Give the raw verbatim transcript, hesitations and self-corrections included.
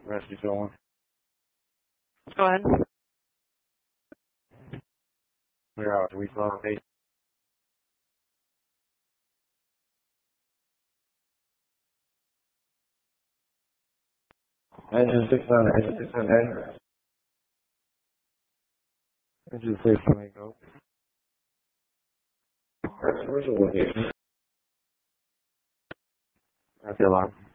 Rest is going. Go ahead. We're out. We saw eight. Engine six on engine six on engine. Engine six on go. Where's the location? That's the alarm.